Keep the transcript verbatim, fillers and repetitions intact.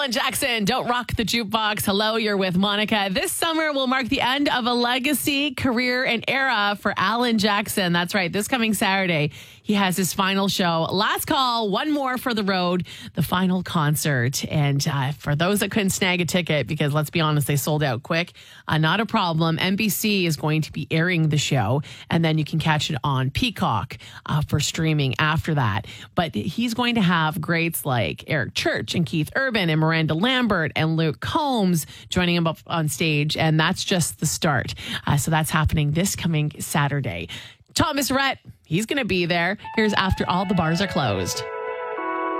Alan Jackson, Don't Rock the Jukebox. Hello, you're with Monica. This summer will mark the end of a legacy, career, and era for Alan Jackson. That's right. This coming Saturday, he has his final show. Last call, one more for the road, the final concert. And uh, for those that couldn't snag a ticket, because let's be honest, they sold out quick, uh, not a problem. N B C is going to be airing the show, and then you can catch it on Peacock uh, for streaming after that. But he's going to have greats like Eric Church and Keith Urban and Miranda Lambert and Luke Combs joining him up on stage. And that's just the start. Uh, so that's happening this coming Saturday. Thomas Rhett, he's going to be there. Here's After All the Bars Are Closed.